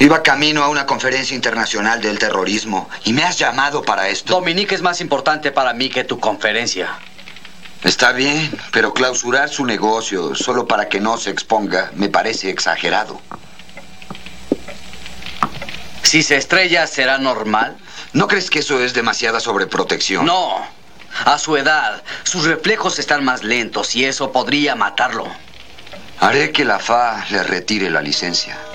Iba camino a una conferencia internacional del terrorismo y me has llamado para esto. Dominique es más importante para mí que tu conferencia. Está bien, pero clausurar su negocio solo para que no se exponga me parece exagerado. Si se estrella, ¿será normal? ¿No crees que eso es demasiada sobreprotección? No. A su edad, sus reflejos están más lentos y eso podría matarlo. Haré que la FAA le retire la licencia.